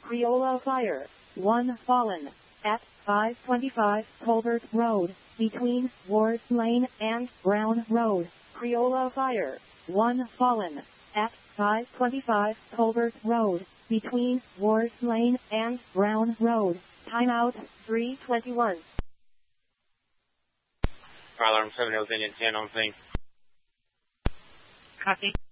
Creola Fire. 1 fallen. At 525 Colbert Road, between Ward Lane and Brown Road. Creola Fire. 1 fallen. At 525 Colbert Road, between Ward Lane and Brown Road. Timeout 3:21. Fire alarm 7 Hills Indian 10 on scene. Copy.